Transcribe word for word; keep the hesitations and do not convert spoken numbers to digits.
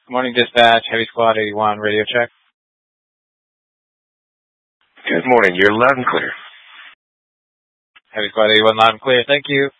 Morning dispatch, Heavy Squad eighty-one, radio check. Good morning, you're loud and clear. Heavy Squad eighty-one, loud and clear, thank you.